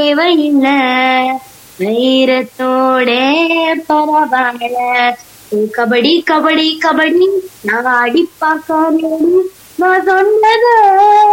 தேவையில்லை, வைரத்தோட பரவாயில்ல. கபடி கபடி கபடி நான் அடி பார்க்க நான் சொன்னது